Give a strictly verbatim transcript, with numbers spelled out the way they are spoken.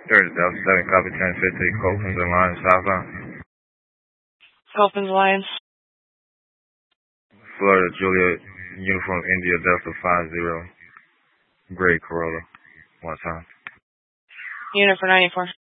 third Delta seven, copy ten fifty, Colton's Alliance southbound. Colton's Alliance. Florida Juliet, Uniform India Delta five zero, gray Corolla, one time. Unit for ninety-four.